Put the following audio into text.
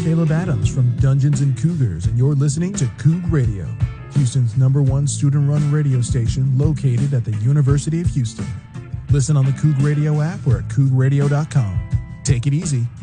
Caleb Adams from Dungeons and Cougars, and you're listening to Coug Radio, Houston's #1 student-run radio station located at the University of Houston. Listen on the Coug Radio app or at cougradio.com. Take it easy